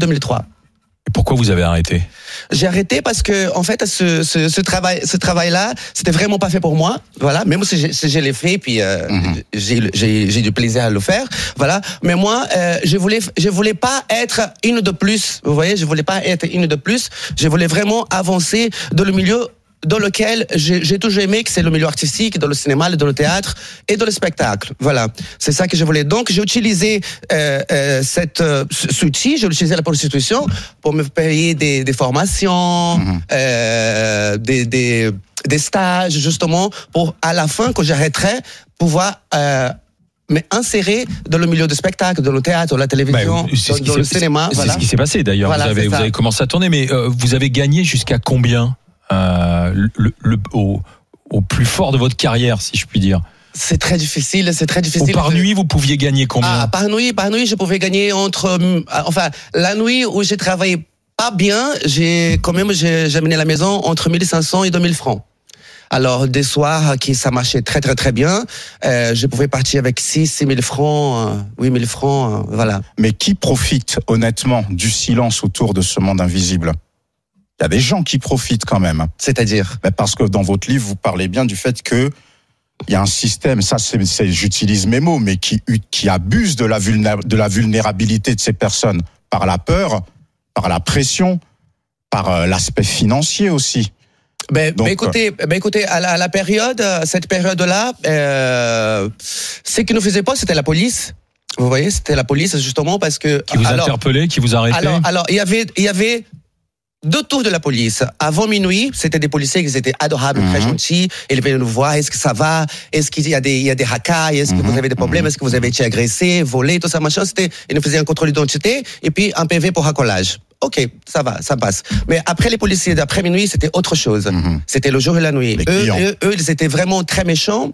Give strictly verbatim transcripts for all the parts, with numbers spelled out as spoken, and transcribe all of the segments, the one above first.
deux mille trois. Et pourquoi vous avez arrêté ? J'ai arrêté parce que, en fait, ce, ce, ce travail, ce travail-là, c'était vraiment pas fait pour moi. Voilà. Même si je, si je l'ai fait, puis euh, mm-hmm. j'ai, j'ai, j'ai du plaisir à le faire. Voilà. Mais moi, euh, je voulais, je voulais pas être une de plus. Vous voyez, je voulais pas être une de plus. Je voulais vraiment avancer dans le milieu dans lequel j'ai, j'ai toujours aimé, que c'est le milieu artistique, dans le cinéma, dans le théâtre et dans le spectacle. Voilà, c'est ça que je voulais. Donc, j'ai utilisé euh, euh, cette, euh, cet outil, j'ai utilisé la prostitution pour me payer des, des formations, mmh. euh, des, des, des stages, justement, pour, à la fin, quand j'arrêterai, pouvoir... Euh, mais inséré dans le milieu du spectacle, dans le théâtre, dans la télévision, bah, dans, dans le cinéma. C'est voilà. ce qui s'est passé, d'ailleurs. Voilà, vous, avez, vous avez commencé à tourner, mais euh, vous avez gagné jusqu'à combien Euh, le, le, au, au plus fort de votre carrière, si je puis dire? C'est très difficile, c'est très difficile. Ou par nuit, vous pouviez gagner combien? Ah, par nuit, par nuit, je pouvais gagner entre, enfin, la nuit où j'ai travaillé pas bien, j'ai quand même, j'ai, j'ai amené à la maison entre mille cinq cents et deux mille francs. Alors, des soirs qui ça marchait très très très bien, euh, je pouvais partir avec six, six mille francs, euh, huit mille francs, euh, voilà. Mais qui profite honnêtement du silence autour de ce monde invisible? Il y a des gens qui profitent quand même. C'est-à-dire ? Mais parce que dans votre livre, vous parlez bien du fait que il y a un système, ça c'est, c'est j'utilise mes mots, mais qui, qui abuse de la, vulnéra- de la vulnérabilité de ces personnes par la peur, par la pression, par euh, l'aspect financier aussi. Ben, Donc, ben écoutez, ben écoutez, à la, à la période, cette période-là, euh, ce qui nous faisait pas, c'était la police. Vous voyez, c'était la police justement parce que qui vous alors, interpellait, qui vous arrêtait. Alors, alors il y avait, il y avait deux tours de la police. Avant minuit, c'était des policiers qui étaient adorables, mmh. très gentils. Ils venaient nous voir. Est-ce que ça va? Est-ce qu'il y a des, il y a des racailles? Est-ce que mmh. vous avez des problèmes? Est-ce que vous avez été agressé, volé, tout ça, machin? C'était, ils nous faisaient un contrôle d'identité et puis un P V pour racolage. Ok, ça va, ça passe. Mais après les policiers d'après minuit, c'était autre chose. Mmh. C'était le jour et la nuit. Eux, eux, eux, ils étaient vraiment très méchants.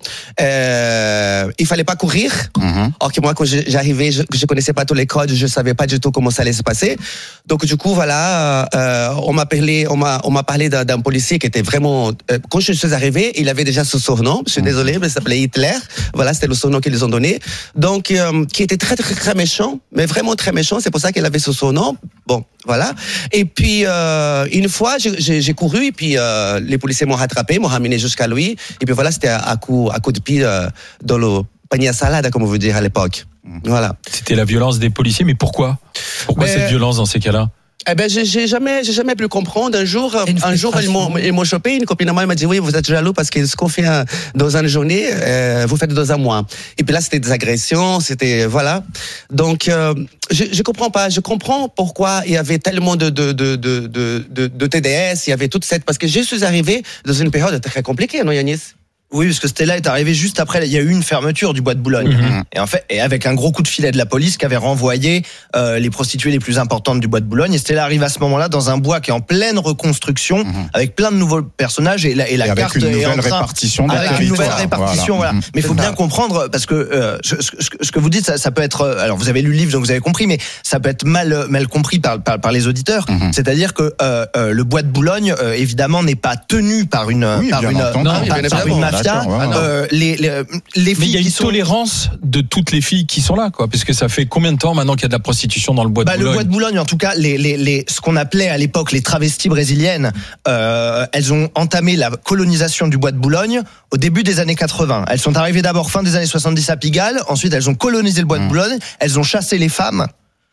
Euh, il fallait pas courir. Mmh. Or que moi, quand j'arrivais, je, je connaissais pas tous les codes, je savais pas du tout comment ça allait se passer. Donc du coup, voilà, euh, on m'a parlé, on m'a, on m'a parlé d'un, d'un policier qui était vraiment. Euh, quand je suis arrivé, il avait déjà ce surnom. Je suis mmh. désolé, mais il s'appelait Hitler. Voilà, c'était le surnom qu'ils ont donné. Donc, euh, qui était très, très, très méchant, mais vraiment très méchant. C'est pour ça qu'il avait ce surnom. Bon. Voilà. Et puis euh, une fois, j'ai, j'ai, j'ai couru et puis euh, les policiers m'ont rattrapé, m'ont ramené jusqu'à lui. Et puis voilà, c'était à, à coup, à coup de pied euh, dans le panier à salade, comme on veut dire à l'époque. Voilà. C'était la violence des policiers, mais pourquoi Pourquoi mais, cette violence dans ces cas-là? Eh ben, j'ai, j'ai jamais, j'ai jamais pu comprendre. Un jour, un jour, ils m'ont, ils m'ont chopé. Une copine à moi, elle m'a dit, oui, vous êtes jaloux parce que ce qu'on fait dans une journée, euh, vous faites dans un mois. Et puis là, c'était des agressions, c'était, voilà. Donc, euh, je, je comprends pas. Je comprends pourquoi il y avait tellement de, de, de, de, de, de, de T D S. Il y avait toute cette, parce que je suis arrivé dans une période très compliquée, non, Yanis? Oui, parce que Stella est arrivée juste après. Il y a eu une fermeture du bois de Boulogne, mmh. et en fait, et avec un gros coup de filet de la police qui avait renvoyé euh, les prostituées les plus importantes du bois de Boulogne. Et Stella arrive à ce moment-là dans un bois qui est en pleine reconstruction, mmh. avec plein de nouveaux personnages et la, et la et carte avec une est nouvelle en train, répartition, avec une nouvelle répartition. Voilà. voilà. Mmh. Mais il faut bien comprendre parce que euh, ce, ce, ce que vous dites, ça, ça peut être. Alors, vous avez lu le livre, donc vous avez compris, mais ça peut être mal mal compris par par, par les auditeurs. Mmh. C'est-à-dire que euh, euh, le bois de Boulogne, euh, évidemment, n'est pas tenu par une oui, par une, entendu, par, par, par une mafia. Euh, Les, les, les filles mais il y a une qui sont... tolérance de toutes les filles qui sont là, quoi, parce que ça fait combien de temps maintenant qu'il y a de la prostitution dans le bois de bah, Boulogne? Le bois de Boulogne, en tout cas, les, les, les, ce qu'on appelait à l'époque les travestis brésiliennes, euh, elles ont entamé la colonisation du bois de Boulogne au début des années quatre-vingts. Elles sont arrivées d'abord fin des années soixante-dix à Pigalle, ensuite elles ont colonisé le bois de Boulogne, elles ont chassé les femmes.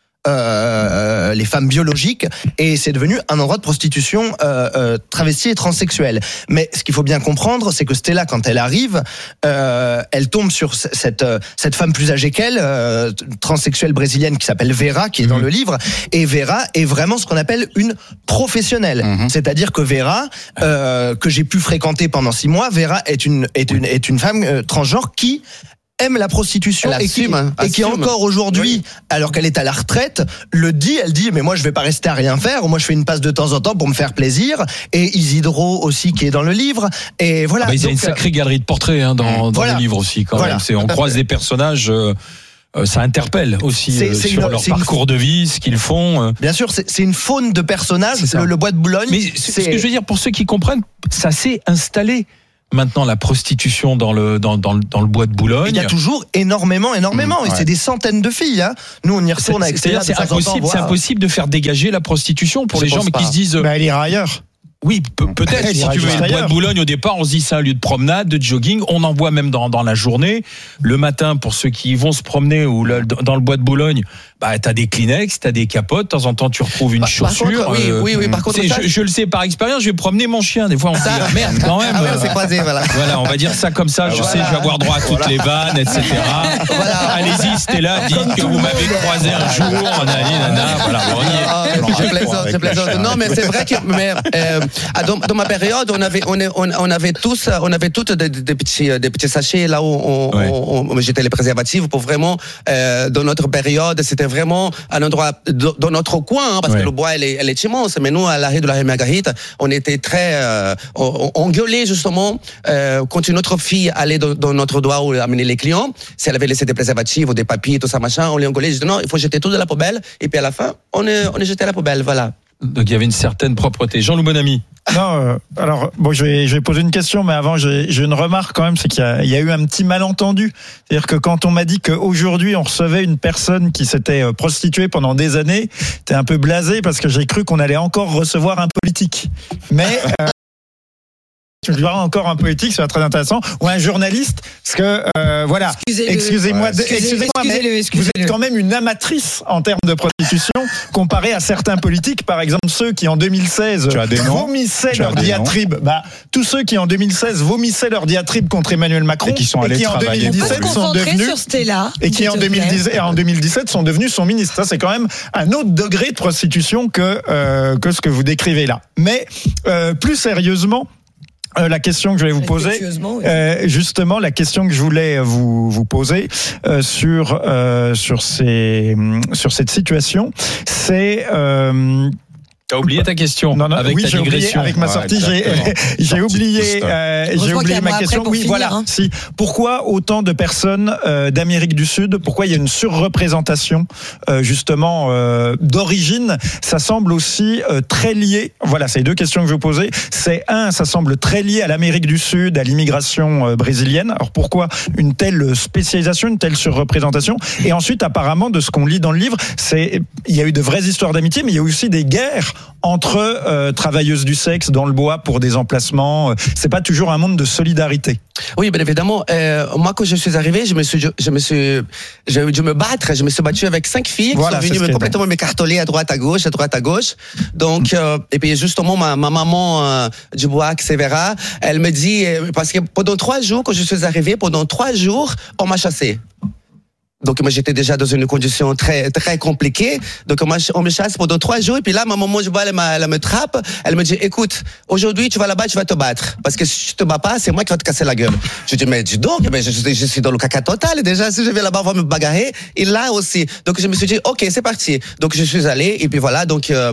Euh, les femmes biologiques, et c'est devenu un endroit de prostitution euh, euh, travestie et transsexuelle. Mais ce qu'il faut bien comprendre, c'est que Stella, quand elle arrive, euh, elle tombe sur cette cette femme plus âgée qu'elle, euh, transsexuelle brésilienne qui s'appelle Vera, qui est dans le livre, et Vera est vraiment ce qu'on appelle une professionnelle. Mm-hmm. C'est-à-dire que Vera, euh, que j'ai pu fréquenter pendant six mois, Vera est une est une est une femme euh, transgenre qui aime la prostitution et qui, assume, et qui encore aujourd'hui, oui. alors qu'elle est à la retraite, le dit, elle dit, mais moi je vais pas rester à rien faire, moi je fais une passe de temps en temps pour me faire plaisir, et Isidro aussi qui est dans le livre, et voilà. Ah bah, il y a une sacrée galerie de portraits hein, dans, dans voilà. le livre aussi quand voilà. même. C'est, on croise des personnages... Euh... Euh, ça interpelle aussi c'est, euh, c'est sur une, leur c'est parcours une... de vie, ce qu'ils font. Euh. Bien sûr, c'est, c'est une faune de personnages, le, le bois de Boulogne. Mais c'est... ce que je veux dire, pour ceux qui comprennent, ça s'est installé. maintenant la prostitution dans le dans dans le, dans le bois de Boulogne. Il y a toujours énormément, énormément, mmh, et ouais. c'est des centaines de filles. Hein. Nous, on y retourne avec. C'est, c'est impossible, c'est impossible de faire dégager la prostitution pour je les gens, mais qui se disent. Bah, elle ira ailleurs. Oui, pe- peut-être. Si tu veux, le bois de Boulogne, au départ, on se dit c'est un lieu de promenade, de jogging. On en voit même dans, dans la journée. Le matin, pour ceux qui vont se promener ou le, dans le bois de Boulogne, bah, t'as des Kleenex, t'as des capotes. De temps en temps, tu retrouves une bah, chaussure. Par contre, oui, oui, oui, par contre, ça, je, je le sais par expérience. Je vais promener mon chien. Des fois, on se dit, ah, merde, quand même. Ah ouais, on s'est croisés, voilà. Voilà, on va dire ça comme ça. Je voilà. sais, je vais avoir droit à toutes voilà. les vannes, et cetera. Voilà. Allez-y, Stella, dites que vous m'avez croisé un jour. On a dit, nana, voilà, on y est. Je plaisante, je plaisante. Non, mais c'est vrai que, mais, euh, dans, dans ma période, on avait, on, on, on avait tous, on avait toutes des, des petits, des petits sachets là où on, ouais. on, on jetait les préservatifs pour vraiment, euh, dans notre période, c'était vraiment un endroit dans notre coin, hein, parce ouais. que le bois, elle est, elle est immense. Mais nous, à l'arrêt de la rue Marguerite, on était très, euh, on, on gueulait justement euh, quand une autre fille allait dans, dans notre doigt où amener les clients, si elle avait laissé des préservatifs ou des papiers, tout ça machin, on les engueulait. Je disais non, il faut jeter tout de la poubelle. Et puis à la fin, on est, on est jeté à la poubelle, voilà. Donc il y avait une certaine propreté. Jean-Loup Bonamy. Non, euh, alors bon, je vais, je vais poser une question, mais avant, j'ai, j'ai une remarque quand même, c'est qu'il y a, il y a eu un petit malentendu. C'est-à-dire que quand on m'a dit qu'aujourd'hui on recevait une personne qui s'était prostituée pendant des années, t'es un peu blasé parce que j'ai cru qu'on allait encore recevoir un politique. Mais euh, je vais voir encore un politique, ça va être très intéressant, ou un journaliste, parce que euh, voilà, excusez-le. excusez-moi, ouais. excusez, excusez-moi, excusez-le, mais excusez-le. vous êtes quand même une amatrice en termes de prostitution, comparé à certains politiques, par exemple ceux qui en deux mille seize vomissaient leur diatribe, bah tous ceux qui en deux mille seize vomissaient leur diatribe contre Emmanuel Macron, et qui sont allés et qui en deux mille dix-sept sont devenus, sur Stella, et qui en deux mille dix et en deux mille dix-sept sont devenus son ministre. Ça c'est quand même un autre degré de prostitution que euh, que ce que vous décrivez là. Mais euh, plus sérieusement. Euh, la question que je vais vous poser, euh, justement, la question que je voulais vous vous poser euh, sur euh, sur ces sur cette situation, c'est euh, T'as oublié ta question. Non, non, avec oui, ta j'ai oublié, digression. avec ma sortie, ouais, j'ai, j'ai oublié, euh, j'ai oublié ma question. Oui, finir, voilà. Hein. Si, pourquoi autant de personnes euh, d'Amérique du Sud? Pourquoi il y a une surreprésentation euh, justement euh, d'origine? Ça semble aussi euh, très lié. Voilà, c'est les deux questions que je vais vous poser. C'est un, ça semble très lié à l'Amérique du Sud, à l'immigration euh, brésilienne. Alors pourquoi une telle spécialisation, une telle surreprésentation? Et ensuite, apparemment, de ce qu'on lit dans le livre, c'est il y a eu de vraies histoires d'amitié, mais il y a aussi des guerres entre euh, travailleuses du sexe dans le bois pour des emplacements. C'est pas toujours un monde de solidarité. Oui, bien évidemment. Euh, moi, quand je suis arrivé, je me suis, je, je me suis, je, je me battre. Je me suis battu avec cinq filles voilà, qui sont venues me complètement m'écarteler à droite, à gauche, à droite, à gauche. Donc, euh, et puis justement, ma, ma maman euh, du bois, Sévéra, elle me dit parce que pendant trois jours, quand je suis arrivé, pendant trois jours, on m'a chassé. Donc moi j'étais déjà dans une condition très très compliquée. Donc moi, on me chasse pendant trois jours et puis là ma maman je vois elle, elle me trappe, elle me dit écoute aujourd'hui tu vas là-bas tu vas te battre parce que si tu te bats pas c'est moi qui va te casser la gueule. Je dis mais dis donc mais je, je suis dans le caca total déjà si je vais là-bas on va me bagarrer et là aussi. Donc je me suis dit ok c'est parti. Donc je suis allé et puis voilà donc euh,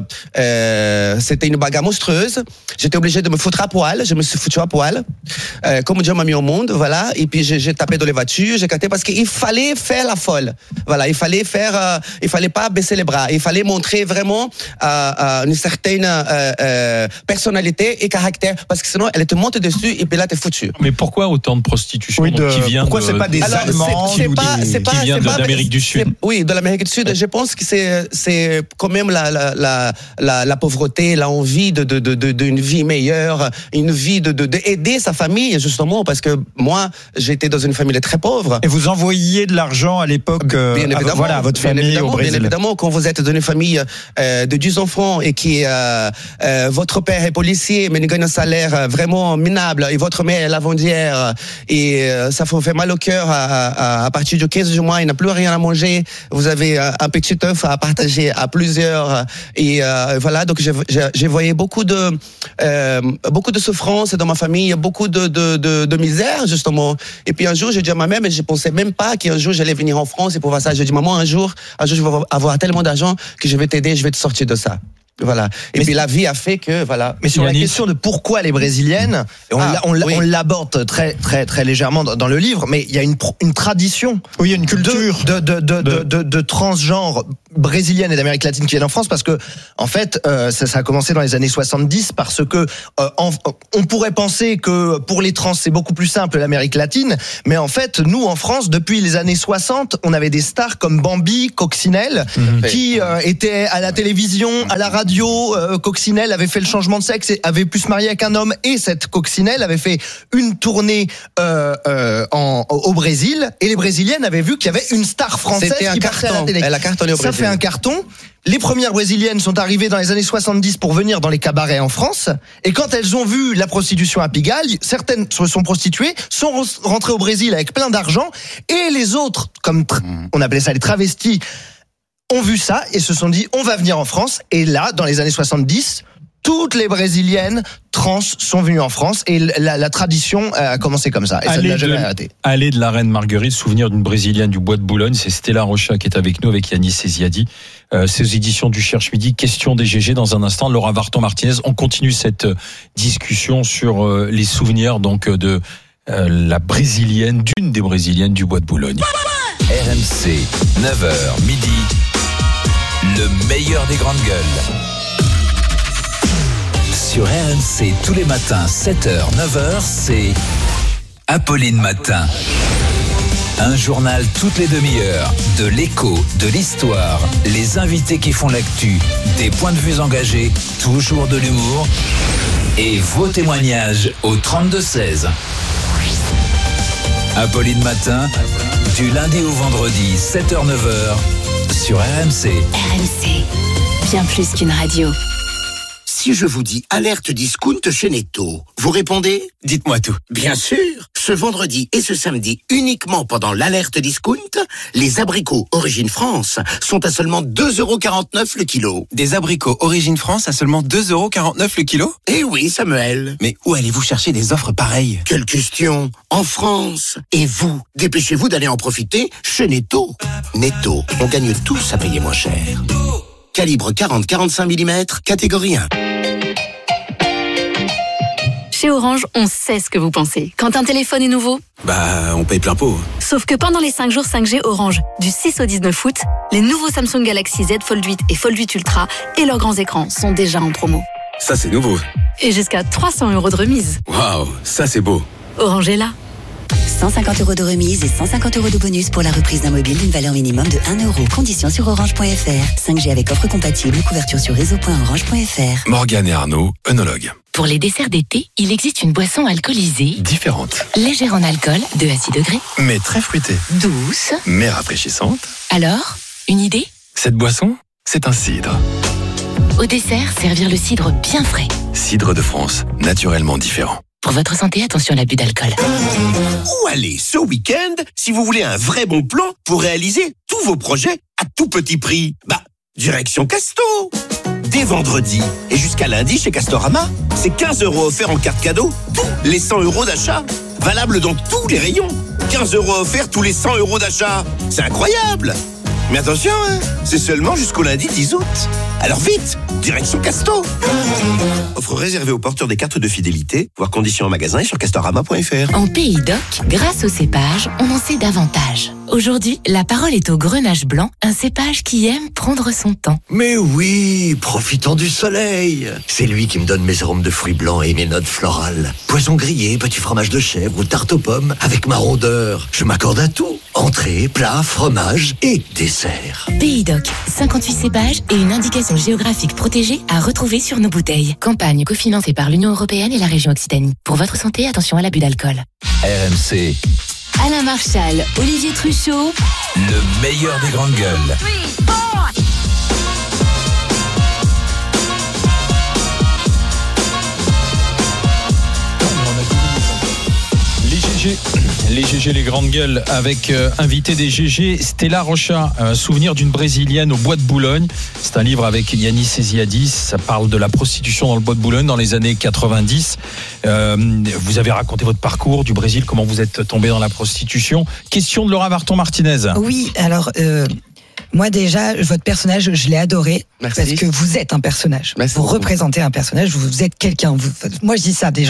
euh, c'était une bagarre monstrueuse. J'étais obligé de me foutre à poil, je me suis foutu à poil euh, comme Dieu m'a mis au monde voilà et puis j'ai, j'ai tapé dans les voitures, j'ai catté parce qu'il fallait faire la folle. Voilà, il fallait faire, euh, il fallait pas baisser les bras. Il fallait montrer vraiment euh, euh, une certaine euh, euh, personnalité et caractère, parce que sinon elle te monte dessus et puis là t'es foutu. Mais pourquoi autant de prostitution oui, de, qui vient Pourquoi de, c'est pas des alors, Allemands c'est, c'est ou pas, des, c'est pas, qui vient c'est de, pas, d'Amérique du Sud? Oui, de l'Amérique du Sud. Je pense que c'est c'est quand même la la la la, la pauvreté, l'envie de de de de d'une vie meilleure, une vie de de d'aider sa famille justement, parce que moi j'étais dans une famille très pauvre. Et vous envoyiez de l'argent à l'époque. Euh, Bien évidemment, voilà, votre famille au Brésil. Bien évidemment, quand vous êtes dans une famille euh, de dix enfants et qui euh, euh, votre père est policier mais il gagne un salaire vraiment minable et votre mère est lavandière et euh, ça vous fait mal au cœur à, à, à partir du quinze du mois, il n'a plus rien à manger, vous avez un, un petit œuf à partager à plusieurs et euh, voilà, donc j'ai, j'ai, j'ai voyé beaucoup de euh, beaucoup de souffrance dans ma famille, beaucoup de, de, de, de misère justement. Et puis un jour, j'ai dit à ma mère, mais je pensais même pas qu'un jour j'allais venir en France et pour voir ça. J'ai dit maman, un jour, un jour je vais avoir tellement d'argent que je vais t'aider, je vais te sortir de ça. Voilà. Et mais puis la vie a fait que voilà. Mais sur Yannick, la question de pourquoi les brésiliennes, on, ah, on, oui. on l'aborde très très très légèrement dans, dans le livre, mais il y a une une tradition, oui, il y a une culture de de de de, de, de, de transgenre brésiliennes et d'Amérique latine qui viennent en France, parce que en fait, euh, ça, ça a commencé dans les années soixante-dix, parce que euh, en, on pourrait penser que pour les trans c'est beaucoup plus simple l'Amérique latine, mais en fait, nous en France, depuis les années soixante, on avait des stars comme Bambi, Coccinelle, mmh. qui euh, étaient à la télévision, à la radio. Euh, Coccinelle avait fait le changement de sexe et avait pu se marier avec un homme, et cette Coccinelle avait fait une tournée euh, euh, en, au Brésil, et les Brésiliennes avaient vu qu'il y avait une star française C'était un qui passait carton. à la télé. Elle a cartonné au Ça Brésil. fait un carton. Les premières brésiliennes sont arrivées dans les années soixante-dix pour venir dans les cabarets en France. Et quand elles ont vu la prostitution à Pigalle, certaines se sont prostituées, sont rentrées au Brésil avec plein d'argent. Et les autres, comme tr- on appelait ça les travestis, ont vu ça et se sont dit, on va venir en France. Et là, dans les années soixante-dix, toutes les brésiliennes trans sont venues en France, et la, la tradition a commencé comme ça, et ça ne l'a jamais arrêté. Allée de la Reine Marguerite, souvenir d'une brésilienne du Bois de Boulogne, c'est Stella Rocha qui est avec nous, avec Yanis Eziadi. Euh, ces éditions du Cherche Midi, question des G G dans un instant. Laura Varton-Martinez, on continue cette discussion sur euh, les souvenirs donc de euh, la brésilienne, d'une des brésiliennes du Bois de Boulogne. R M C, neuf heures midi, le meilleur des grandes gueules. Sur R M C, tous les matins, sept heures, neuf heures, c'est Apolline Matin. Un journal toutes les demi-heures, de l'écho, de l'histoire, les invités qui font l'actu, des points de vue engagés, toujours de l'humour, et vos témoignages au trente-deux seize. Apolline Matin, du lundi au vendredi, sept heures, neuf heures, sur R M C. R M C, bien plus qu'une radio. Si je vous dis alerte discount chez Netto, vous répondez ? Dites-moi tout. Bien sûr. Ce vendredi et ce samedi, uniquement pendant l'alerte discount, les abricots Origine France sont à seulement deux euros quarante-neuf le kilo. Des abricots Origine France à seulement deux euros quarante-neuf le kilo ? Eh oui, Samuel. Mais où allez-vous chercher des offres pareilles ? Quelle question ? En France. Et vous, dépêchez-vous d'aller en profiter chez Netto. Netto, on gagne tous à payer moins cher. Calibre quarante à quarante-cinq millimètres, catégorie un. Chez Orange, on sait ce que vous pensez. Quand un téléphone est nouveau, Bah, on paye plein pot. sauf que pendant les cinq jours cinq G Orange, du six au dix-neuf août, les nouveaux Samsung Galaxy Z Fold huit et Fold huit Ultra et leurs grands écrans sont déjà en promo. Ça, c'est nouveau. Et jusqu'à trois cents euros de remise. Waouh, ça, c'est beau. Orange est là. cent cinquante euros de remise et cent cinquante euros de bonus pour la reprise d'un mobile d'une valeur minimum de un euro. Conditions sur orange point f r. cinq G avec offre compatible. Couverture sur réseau point orange point f r. Morgane et Arnaud, œnologues. Pour les desserts d'été, il existe une boisson alcoolisée, Différente, légère en alcool, deux à six degrés, mais très fruitée, douce. mais rafraîchissante. Alors, une idée ? Cette boisson, c'est un cidre. Au dessert, servir le cidre bien frais. Cidre de France, naturellement différent. Pour votre santé, attention à l'abus d'alcool. Où aller ce week-end si vous voulez un vrai bon plan pour réaliser tous vos projets à tout petit prix ? Bah, direction Casto. Dès vendredi et jusqu'à lundi chez Castorama, c'est quinze euros offerts en carte cadeau, tous les cent euros d'achat. Valable dans tous les rayons. quinze euros offerts tous les cent euros d'achat. C'est incroyable. Mais attention, hein, c'est seulement jusqu'au lundi dix août. Alors vite, direction Casto. Offre réservée aux porteurs des cartes de fidélité, voire conditions en magasin et sur castorama point f r. En Pays d'Oc, grâce au cépage, on en sait davantage. Aujourd'hui, la parole est au Grenache blanc, un cépage qui aime prendre son temps. Mais oui, profitant du soleil. C'est lui qui me donne mes arômes de fruits blancs et mes notes florales. Poisson grillé, petit fromage de chèvre ou tarte aux pommes avec ma rondeur. Je m'accorde à tout. Entrée, plat, fromage et dessert. Pays d'Oc, cinquante-huit cépages et une indication géographique protégée à retrouver sur nos bouteilles. Campagne cofinancée par l'Union européenne et la région Occitanie. Pour votre santé, attention à l'abus d'alcool. R M C, Alain Marchal, Olivier Truchot, le meilleur des grandes gueules. Les G G, les G G, les grandes gueules, avec euh, invité des G G, Stella Rocha, un souvenir d'une Brésilienne au Bois de Boulogne. C'est un livre avec Yanis Eziadi, ça parle de la prostitution dans le Bois de Boulogne dans les années quatre-vingt-dix. Euh, vous avez raconté votre parcours du Brésil, comment vous êtes tombé dans la prostitution. Question de Laura Varton-Martinez. Oui, alors... Euh... Moi déjà, votre personnage, je l'ai adoré. Merci. Parce que vous êtes un personnage. Merci vous beaucoup. représentez un personnage, vous êtes quelqu'un. Vous... Moi, je dis ça des gens.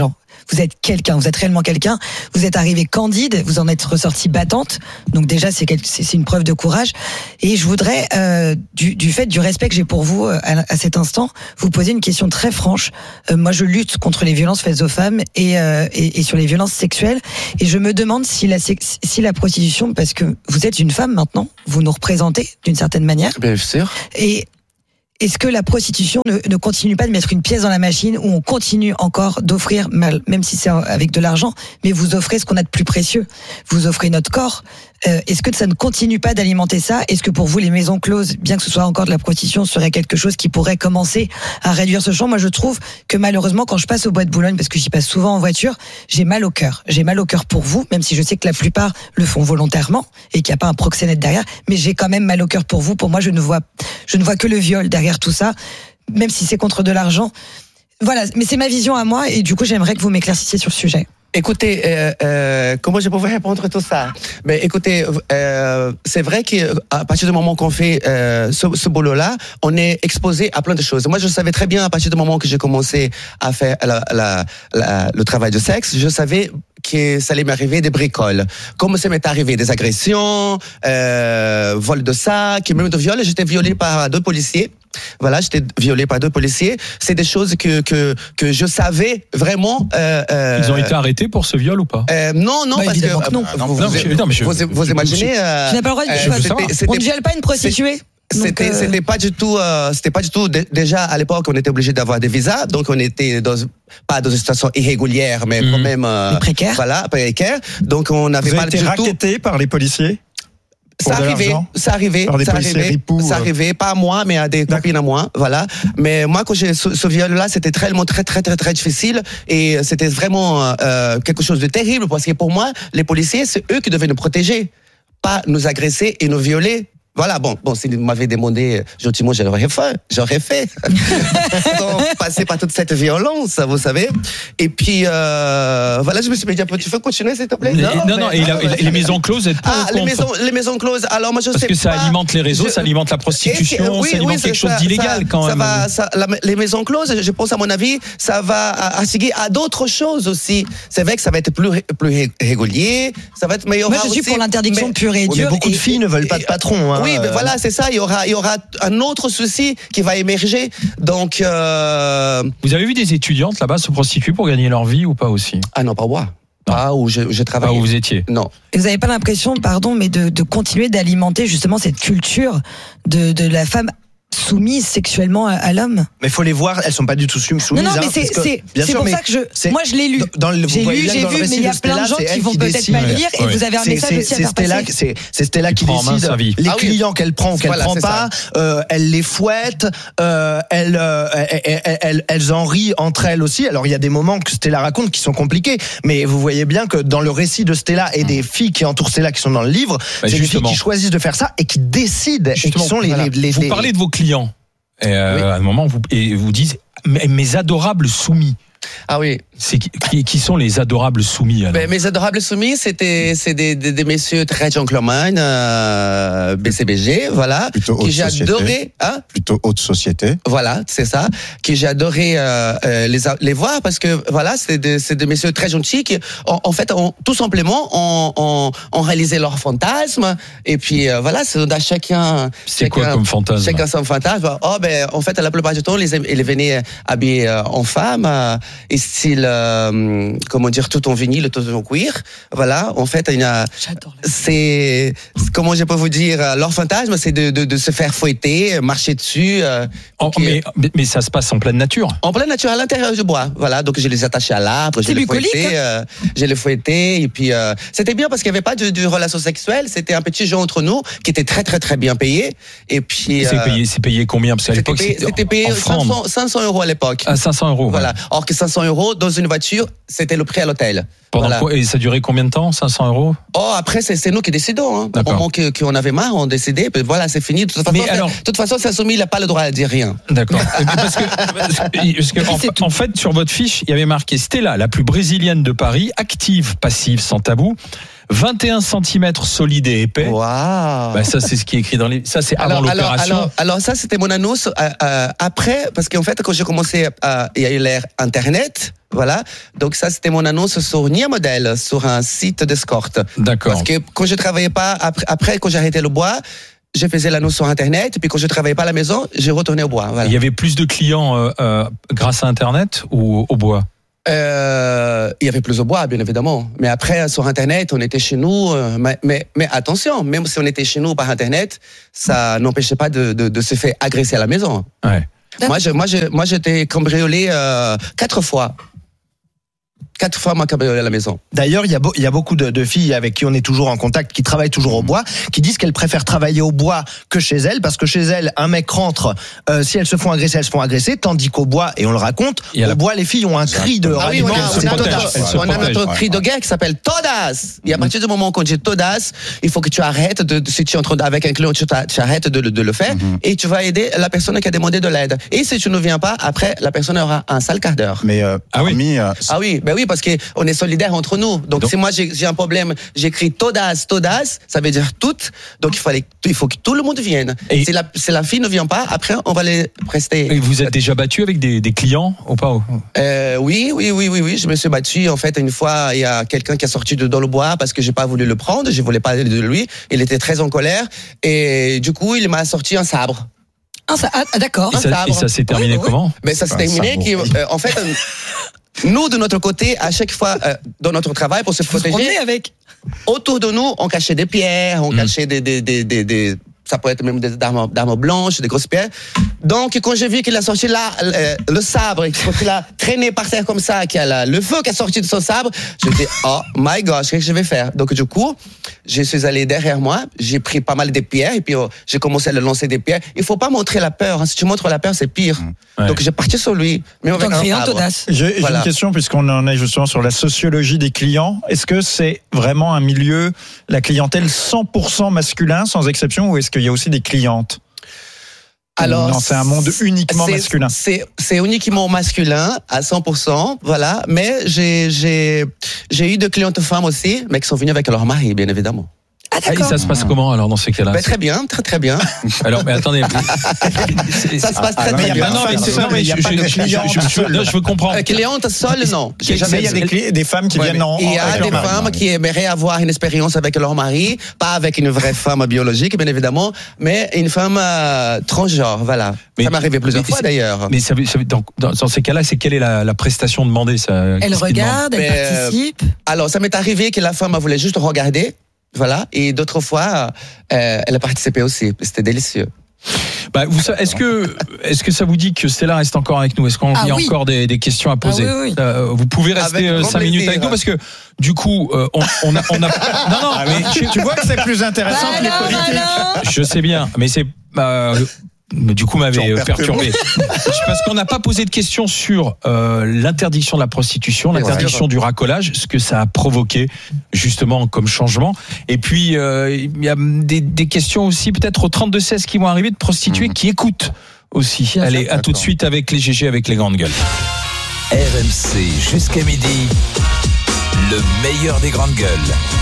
vous êtes quelqu'un, vous êtes réellement quelqu'un. Vous êtes arrivé candide, vous en êtes ressorti battante. Donc déjà, c'est, quelque, c'est, c'est une preuve de courage. Et je voudrais, euh, du, du fait du respect que j'ai pour vous euh, à, à cet instant, vous poser une question très franche. Euh, moi, je lutte contre les violences faites aux femmes et, euh, et, et sur les violences sexuelles. Et je me demande si la, si la prostitution, parce que vous êtes une femme maintenant, vous nous représentez d'une certaine manière. Bien sûr. Et est-ce que la prostitution ne, ne continue pas de mettre une pièce dans la machine où on continue encore d'offrir, même si c'est avec de l'argent, mais vous offrez ce qu'on a de plus précieux. Vous offrez notre corps. Euh, est-ce que ça ne continue pas d'alimenter ça ? Est-ce que pour vous, les maisons closes, bien que ce soit encore de la prostitution, serait quelque chose qui pourrait commencer à réduire ce champ ? Moi, je trouve que malheureusement, quand je passe au Bois de Boulogne, parce que j'y passe souvent en voiture, j'ai mal au cœur. J'ai mal au cœur pour vous, même si je sais que la plupart le font volontairement et qu'il n'y a pas un proxénète derrière, mais j'ai quand même mal au cœur pour vous. Pour moi, je ne vois, je ne vois que le viol derrière tout ça, même si c'est contre de l'argent. Voilà, mais c'est ma vision à moi et du coup, j'aimerais que vous m'éclaircissiez sur le sujet. Écoutez, euh, euh, comment je pourrais répondre à tout ça ? Mais écoutez, euh, c'est vrai qu'à partir du moment qu'on fait euh, ce, ce boulot-là, on est exposé à plein de choses. Moi, je savais très bien à partir du moment que j'ai commencé à faire la, la, la, le travail de sexe, je savais que ça allait m'arriver des bricoles. Comme ça m'est arrivé des agressions, euh, vol de sac, même de viol. J'étais violée par deux policiers. Voilà, j'étais violée par deux policiers. C'est des choses que que que je savais vraiment. Euh, euh, Ils ont été arrêtés pour ce viol ou pas ? euh, Non, non, bah, parce évidemment que, que non. euh, non, vous, non, vous, mais, non, mais je, vous, je, vous je, imaginez. Je, euh, je n'ai pas le droit de euh, choisir. c'était, On ne viole pas une prostituée. C'était, donc, euh... c'était pas du tout, euh, c'était pas du tout. Déjà à l'époque, on était obligé d'avoir des visas, donc on était dans, pas dans une situation irrégulière, mais mmh. quand même euh, précaire. Voilà, précaire. Donc on n'avait Vous pas avez du été tout. racketté par les policiers. Ça arrivait, ça arrivait, ça arrivait, ça arrivait, pas à moi, mais à des copines à moi, voilà. Mais moi, quand j'ai ce, ce viol-là, c'était très, très, très, très, très difficile et c'était vraiment euh, quelque chose de terrible parce que pour moi, les policiers, c'est eux qui devaient nous protéger, pas nous agresser et nous violer. Voilà, bon, bon, s'il m'avait demandé gentiment, j'aurais fait, j'aurais fait. Sans passer par toute cette violence, vous savez. Et puis, euh, voilà, je me suis dit, tu peux continuer, s'il te plaît? Non, non, non, non et, la, et les maisons closes, êtes pas ah, les maisons, les maisons closes, alors moi je Parce sais que ça pas, alimente les réseaux, je, ça alimente la prostitution, et, oui, ça alimente oui, quelque ça, chose d'illégal ça, quand ça même. Va, ça, la, les maisons closes, je pense à mon avis, ça va assiguer à d'autres choses aussi. C'est vrai que ça va être plus, plus régulier, ça va être meilleur. Moi je suis aussi, pour l'interdiction mais, pure et dure. Mais beaucoup et, de filles ne veulent pas de patron. Hein, oui, mais voilà, c'est ça. Il y aura, il y aura un autre souci qui va émerger. Donc, euh... vous avez vu des étudiantes là-bas se prostituer pour gagner leur vie ou pas aussi? Ah non, pas moi. Pas où je, je travaille. Pas où vous étiez. Non. Et vous n'avez pas l'impression, pardon, mais de, de continuer d'alimenter justement cette culture de, de la femme soumises sexuellement à, à l'homme. Mais il faut les voir, elles sont pas du tout soumises. Non, non, mais hein, c'est, que, c'est, c'est sûr, pour ça que je, moi je l'ai lu. Dans le, j'ai lu, j'ai vu, mais il y a plein de gens qui vont peut-être pas le lire et vous avez un message aussi à faire passer. C'est, c'est Stella qui décide les clients qu'elle prend ou qu'elle prend pas. Elle les fouette, elles en rient entre elles aussi. Alors il y a des moments que Stella raconte qui sont compliqués, mais vous voyez bien que dans le récit de Stella et des filles qui entourent Stella qui sont dans le livre, c'est des filles qui choisissent de faire ça et qui décident et qui sont les. Vous parlez de vos clients. Et euh, oui. À un moment, vous, et vous dites mes adorables soumis. Ah oui. C'est qui, qui sont les adorables soumis alors? Ben, mes adorables soumis, c'était c'est des, des, des messieurs très gentlemen, euh, B C B G, voilà, plutôt que j'ai adoré, hein? Plutôt haute société. Voilà, c'est ça, que j'ai adoré euh, euh, les les voir parce que voilà, c'est des c'est des messieurs très gentils qui, en, en fait, ont, tout simplement, ont, ont, ont réalisé leurs fantasmes et puis euh, voilà, c'est à chacun. C'est chacun, quoi comme fantasme? Chacun son fantasme. Oh ben, en fait, la plupart du temps, les ils venaient habillés en femme euh, et style. Euh, comment dire, tout en vinyle, tout en cuir. Voilà, en fait, il y a, c'est, comment je peux vous dire, leur fantasme, c'est de, de, de se faire fouetter, marcher dessus. Euh, oh, mais, mais ça se passe en pleine nature. En pleine nature, à l'intérieur du bois. Voilà, donc je les attachais à l'arbre, je les fouettais, euh, je les fouettais, et puis euh, c'était bien parce qu'il n'y avait pas de, de relation sexuelle, c'était un petit jeu entre nous qui était très très très bien payé. Et puis. C'est euh, payé, c'est payé combien? Parce qu'à l'époque, c'était payé, c'était payé cinq cents euros à l'époque. Ah, cinq cents euros. Voilà. Or que cinq cents euros dans une voiture, c'était le prix à l'hôtel. Pendant voilà. quoi, et ça durait combien de temps, cinq cents euros? Oh, après, c'est, c'est nous qui décidons. Hein. Au moment que, qu'on avait marre, on décidait. Puis voilà, c'est fini. De toute façon, mais alors, de toute façon, Sansoumis, il n'a pas le droit à dire rien. D'accord. parce que, parce que en, en fait, sur votre fiche, il y avait marqué Stella, la plus brésilienne de Paris, active, passive, sans tabou. vingt et un centimètres solide et épais. Waouh. Bah, ça, c'est ce qui est écrit dans les. Ça, c'est avant alors, l'opération. Alors, alors, alors, ça, c'était mon annonce euh, euh, après, parce qu'en fait, quand j'ai commencé, euh, il y a eu l'ère Internet. Voilà. Donc, ça, c'était mon annonce sur Nia Model, sur un site d'escorte. D'accord. Parce que quand je travaillais pas, après, après quand j'ai arrêté le bois, je faisais l'annonce sur Internet. Et puis, quand je travaillais pas à la maison, j'ai retourné au bois. Voilà. Il y avait plus de clients euh, euh, grâce à Internet ou au bois? Euh, il y avait plus au bois, bien évidemment. Mais après, sur Internet, on était chez nous. Euh, mais, mais, mais attention, même si on était chez nous par Internet, ça n'empêchait pas de, de, de se faire agresser à la maison. Ouais. Moi, je, moi, je, moi, j'étais cambriolé euh, quatre fois. Quatre fois, moi, cambriolé à la maison. D'ailleurs, il y a, beau, il y a beaucoup de, de filles avec qui on est toujours en contact, qui travaillent toujours au bois, qui disent qu'elles préfèrent travailler au bois que chez elles, parce que chez elles, un mec rentre, euh, si elles se font agresser, elles se font agresser, tandis qu'au bois, et on le raconte, au la... bois, les filles ont un cri de ah oui, on, a, on, a notre, on a notre ouais. cri de guerre qui s'appelle Todas. Et à partir du moment où on dit Todas, il faut que tu arrêtes, de, de, si tu entres avec un client, tu, tu arrêtes de, de le faire, mm-hmm. et tu vas aider la personne qui a demandé de l'aide. Et si tu ne viens pas, après, la personne aura un sale quart d'heure. Mais euh, ah oui, parmi, euh, ah oui, ben oui, parce qu'on est solidaires entre nous. Donc, donc si moi j'ai, j'ai un problème, j'écris Todas, Todas, ça veut dire toutes. Donc il fallait, il faut que tout le monde vienne. Et si la, si la fille ne vient pas, après on va les prester. Et vous êtes déjà battu avec des, des clients ou pas? euh, Oui, oui, oui, oui, oui. Je me suis battu. En fait, une fois, il y a quelqu'un qui est sorti de dans le bois parce que j'ai pas voulu le prendre. Je voulais pas de lui. Il était très en colère et du coup, il m'a sorti un sabre. Ah, ça, ah d'accord. Et ça, et ça s'est terminé oui, oui. comment? Mais ça s'est ah, terminé qui, euh, en fait. Nous, de notre côté, à chaque fois, euh, dans notre travail, pour se vous protéger, avec. autour de nous, on cachait des pierres, on mmh. cachait des, des, des, des, des, ça peut être même des armes, d'armes blanches, des grosses pierres. Donc, quand j'ai vu qu'il a sorti là, euh, le sabre, et qu'il a traîné par terre comme ça, qu'il y a la, le feu qui a sorti de son sabre, je me dis, oh my gosh, qu'est-ce que je vais faire? Donc, du coup, je suis allé derrière moi, j'ai pris pas mal de pierres, et puis oh, j'ai commencé à le lancer des pierres. Il faut pas montrer la peur, hein. Si tu montres la peur, c'est pire. Mmh. Ouais. Donc, j'ai parti sur lui. Mais on va J'ai, voilà. j'ai une question, puisqu'on en est justement sur la sociologie des clients. Est-ce que c'est vraiment un milieu, la clientèle cent pour cent masculin, sans exception, ou est-ce qu'il y a aussi des clientes? Alors, non, c'est un monde uniquement c'est, masculin. C'est, c'est uniquement masculin à cent pour cent, voilà. Mais j'ai, j'ai, j'ai eu de clientes femmes aussi, mais qui sont venues avec leur mari, bien évidemment. Ah, ah, et ça se passe comment alors dans ces cas-là? Ben, très bien, très très bien. Alors, mais attendez. Ça se passe très très bien. Non, mais c'est, non, mais il n'y a pas de cliente seule. Je veux comprendre. Euh, cliente seule, non. J'ai jamais, il y a des, clés, des femmes qui ouais, viennent en. Il y a des femmes mari. qui aimeraient avoir une expérience avec leur mari, pas avec une vraie femme biologique, bien évidemment, mais une femme euh, transgenre, voilà. Mais, ça m'est arrivé plusieurs fois d'ailleurs. Mais ça, ça, dans, dans, dans ces cas-là, c'est quelle est la, la prestation demandée ça, Elle regarde, elle mais, participe. Euh, alors, ça m'est arrivé que la femme voulait juste regarder. Voilà, et d'autres fois, euh, elle a participé aussi. C'était délicieux. Bah, vous, est-ce que, est-ce que ça vous dit que Stella reste encore avec nous? Est-ce qu'on ah, y a oui. encore des, des questions à poser? Ah, oui, oui. Euh, Vous pouvez rester avec cinq minutes avec nous parce que du coup, euh, on, on, a, on a. Non, non, mais tu, tu vois que c'est plus intéressant bah que les non, politiques. Bah je sais bien, mais c'est. Euh, Mais du coup, m'avait perturbé. Parce qu'on n'a pas posé de questions sur euh, l'interdiction de la prostitution, l'interdiction ouais, du racolage, ce que ça a provoqué justement comme changement. Et puis, euh, il y a des, des questions aussi peut-être au trente-deux seize qui vont arriver de prostituées mmh. qui écoutent aussi. Bien Allez, sûr, à tout de suite avec les G G, avec les grandes gueules. R M C jusqu'à midi, le meilleur des grandes gueules.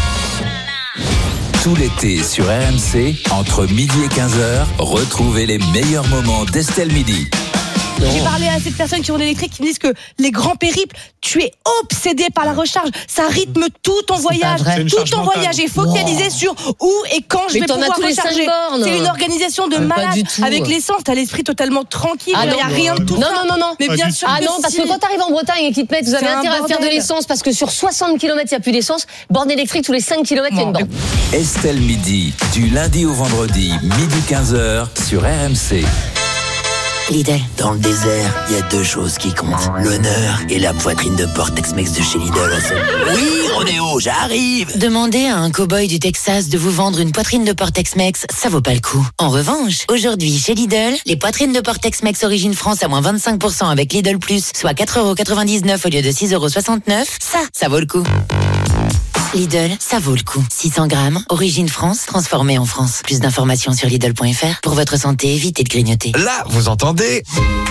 Tout l'été sur R M C, entre midi et quinze heures, retrouvez les meilleurs moments d'Estelle Midi. J'ai parlé à cette personne qui roule électrique qui me disent que les grands périples, tu es obsédé par la recharge. Ça rythme tout ton voyage. Tout ton voyage est focalisé wow. sur où et quand je mais vais pouvoir recharger. C'est une organisation de malade. Avec l'essence, t'as l'esprit totalement tranquille. Il n'y a rien de tout non, ça. Non, non, non. Mais pas bien sûr. Ah non, parce que quand t'arrives en Bretagne et qu'ils te mettent, vous avez intérêt à faire de l'essence parce que sur soixante kilomètres, il n'y a plus d'essence. Borne électrique, tous les cinq kilomètres, il y a une borne. Estelle Midi, du lundi au vendredi, midi quinze heures sur R M C. Lidl. Dans le désert, il y a deux choses qui comptent. L'honneur et la poitrine de porc Tex-Mex de chez Lidl. Oui, Ronéo, j'arrive. Demandez à un cow-boy du Texas de vous vendre une poitrine de porc Tex-Mex, ça vaut pas le coup. En revanche, aujourd'hui, chez Lidl, les poitrines de porc Tex-Mex origine France à moins vingt-cinq pour cent avec Lidl Plus, soit quatre euros quatre-vingt-dix-neuf au lieu de six euros soixante-neuf. Ça, ça vaut le coup. Lidl, ça vaut le coup. six cents grammes, origine France, transformée en France. Plus d'informations sur Lidl point F R. Pour votre santé, évitez de grignoter. Là, vous entendez ?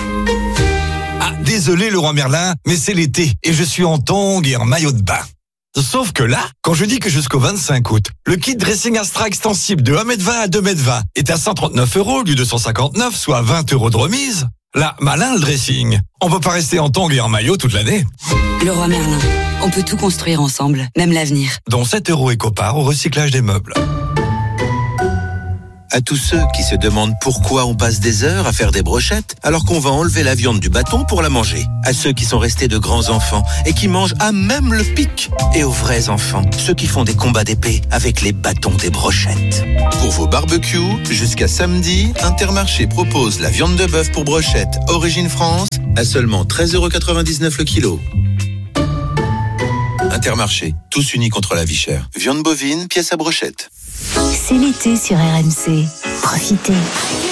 Ah, désolé Leroy Merlin, mais c'est l'été et je suis en tongs et en maillot de bain. Sauf que là, quand je dis que jusqu'au vingt-cinq août, le kit dressing Astra extensible de un mètre vingt à deux mètres vingt est à cent trente-neuf euros au lieu de cent cinquante-neuf, soit vingt euros de remise. Là, malin le dressing. On peut pas rester en tongs et en maillot toute l'année. Leroy Merlin. On peut tout construire ensemble, même l'avenir. Dont sept euros éco-part au recyclage des meubles. À tous ceux qui se demandent pourquoi on passe des heures à faire des brochettes alors qu'on va enlever la viande du bâton pour la manger. À ceux qui sont restés de grands enfants et qui mangent à même le pic. Et aux vrais enfants, ceux qui font des combats d'épée avec les bâtons des brochettes. Pour vos barbecues, jusqu'à samedi, Intermarché propose la viande de bœuf pour brochette Origine France à seulement treize euros quatre-vingt-dix-neuf le kilo. Intermarché, tous unis contre la vie chère. Viande bovine, pièce à brochette. C'est l'été sur R M C. Profitez.